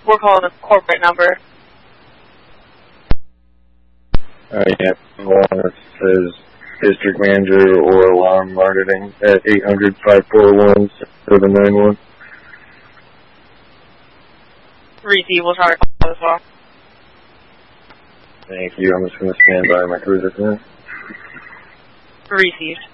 We're calling a corporate number. Yeah, one that says District Manager or Alarm Monitoring at 800-541-791. Receive, we'll try to call as well. Thank you. I'm just going to stand by my cruiser for now. Received.